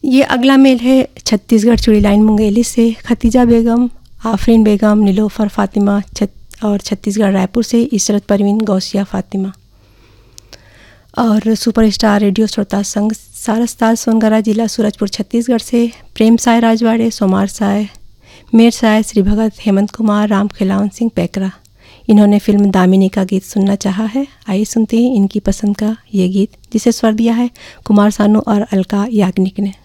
ये अगला मेल है छत्तीसगढ़ चूड़ी लाइन मुंगेली से खतीजा बेगम, आफरीन बेगम, नीलोफर फातिमा और छत्तीसगढ़ रायपुर से इशरत परवीन, गौसिया फातिमा। और सुपरस्टार रेडियो श्रोता संघ सारसताल सोनगरा जिला सूरजपुर छत्तीसगढ़ से प्रेम साय राजवाड़े, सोमार साय, मेर साय, श्री भगत, हेमंत कुमार, राम खिलावन सिंह पैकरा। इन्होंने फिल्म दामिनी का गीत सुनना चाहा है। आइए सुनते हैं इनकी पसंद का ये गीत, जिसे स्वर दिया है कुमार सानू और अलका याग्निक ने।